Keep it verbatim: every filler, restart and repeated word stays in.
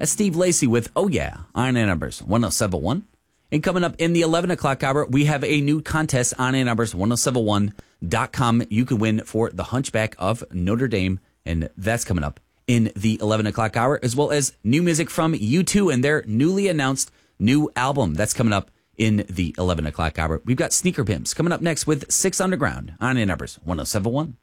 That's Steve Lacy with Oh Yeah on Ann Arbor's one oh seven point one. And coming up in the eleven o'clock hour, we have a new contest on Ann Arbor's ten seventy-one dot com. You can win for The Hunchback of Notre Dame, and that's coming up in the eleven o'clock hour, as well as new music from U two and their newly announced new album. That's coming up in the eleven o'clock hour. We've got Sneaker Pimps coming up next with Six Underground on Ann Arbor's ten seventy-one.